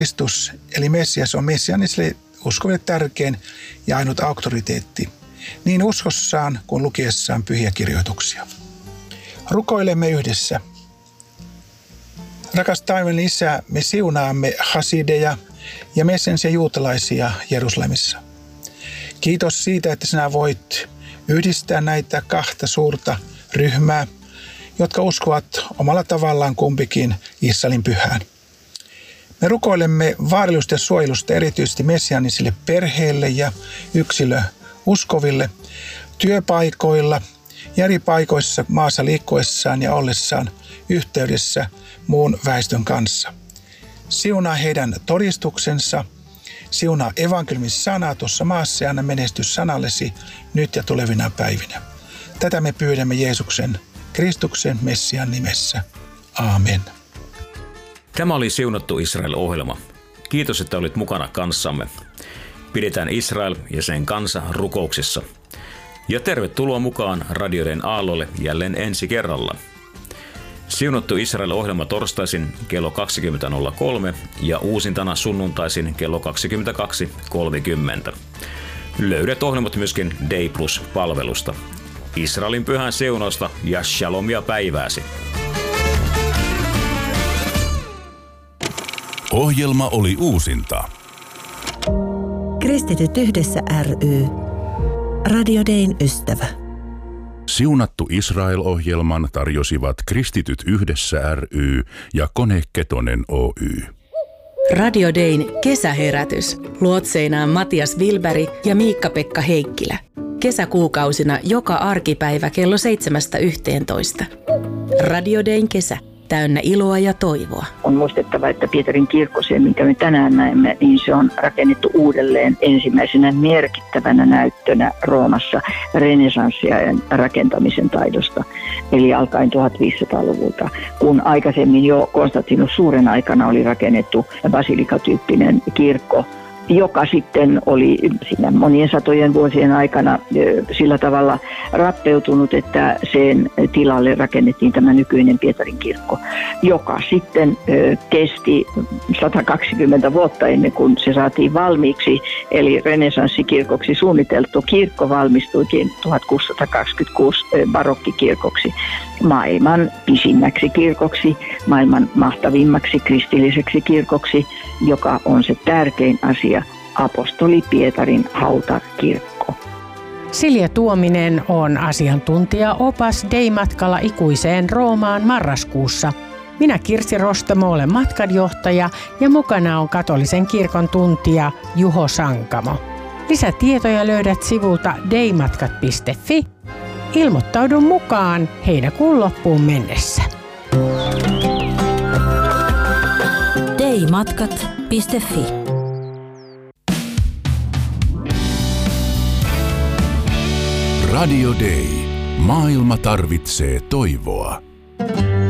Kristus eli Messias on messianisille uskoville tärkein ja ainut auktoriteetti, niin uskossaan kuin lukiessaan pyhiä kirjoituksia. Rukoilemme yhdessä. Rakas taivaallinen Isä, me siunaamme hasideja ja messensiä juutalaisia Jerusalemissa. Kiitos siitä, että sinä voit yhdistää näitä kahta suurta ryhmää, jotka uskovat omalla tavallaan kumpikin Israelin pyhään. Me rukoilemme vaarallisuudesta ja suojelusta erityisesti messiaanisille perheille ja yksilöuskoville työpaikoilla ja eri paikoissa maassa liikkuessaan ja ollessaan yhteydessä muun väestön kanssa. Siunaa heidän todistuksensa, siunaa evankeliumin sanaa tuossa maassa ja anna menestys sanallesi nyt ja tulevina päivinä. Tätä me pyydämme Jeesuksen, Kristuksen, Messian nimessä. Aamen. Tämä oli Siunattu Israel-ohjelma. Kiitos, että olit mukana kanssamme. Pidetään Israel ja sen kansa rukouksissa. Ja tervetuloa mukaan Radio Dayn aallolle jälleen ensi kerralla. Siunattu Israel-ohjelma torstaisin kello 20.03 ja uusintana sunnuntaisin kello 22.30. Löydät ohjelmat myöskin Day Plus-palvelusta. Israelin pyhän siunausta ja shalomia päivääsi. Ohjelma oli uusinta. Kristityt yhdessä ry. Radio Dayn ystävä. Siunattu Israel-ohjelman tarjosivat Kristityt yhdessä ry ja Kone Ketonen Oy. Radio Dayn kesäherätys. Luotseinaan Matias Wilberg ja Miikka-Pekka Heikkilä. Kesäkuukausina joka arkipäivä kello 7-11. Radio Dayn kesä. Täynnä iloa ja toivoa. On muistettava, että Pietarin kirkko, se minkä me tänään näemme, niin se on rakennettu uudelleen ensimmäisenä merkittävänä näyttönä Roomassa renesanssiajan rakentamisen taidosta. Eli alkaen 1500-luvulta, kun aikaisemmin jo Konstantinus Suuren aikana oli rakennettu basilikatyyppinen kirkko, joka sitten oli siinä monien satojen vuosien aikana sillä tavalla rappeutunut, että sen tilalle rakennettiin tämä nykyinen Pietarin kirkko, joka sitten kesti 120 vuotta ennen kuin se saatiin valmiiksi, eli renesanssikirkoksi suunniteltu kirkko valmistuikin 1626 barokkikirkoksi, maailman pisimmäksi kirkoksi, maailman mahtavimmaksi kristilliseksi kirkoksi, joka on se tärkein asia, apostoli Pietarin hautakirkko. Silja Tuominen on asiantuntija-opas Day-matkalla ikuiseen Roomaan marraskuussa. Minä Kirsi Rostamo olen matkanjohtaja ja mukana on katolisen kirkon tuntija Juho Sankamo. Lisätietoja löydät sivulta daymatkat.fi. Ilmoittaudu mukaan heinäkuun loppuun mennessä. daymatkat.fi. Radio Day. Maailma tarvitsee toivoa.